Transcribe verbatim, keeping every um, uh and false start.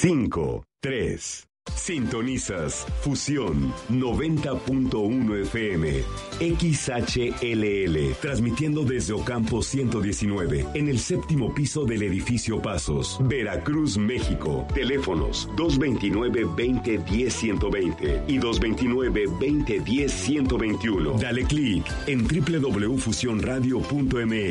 cinco, tres. Sintonizas Fusión noventa punto uno F M, X H L L, transmitiendo desde Ocampo ciento diecinueve, en el séptimo piso del edificio Pasos, Veracruz, México. Teléfonos dos veintinueve, veinte, diez, ciento veinte y dos veintinueve, veinte, diez, ciento veintiuno. Dale clic en doble u doble u doble u punto fusión radio punto m x.